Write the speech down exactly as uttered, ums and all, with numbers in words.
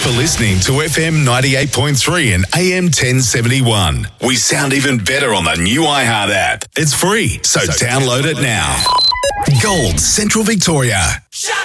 for listening to F M ninety-eight point three and A M ten seventy-one. We sound even better on the new iHeart app. It's free, so, so download it now. Gold Central Victoria.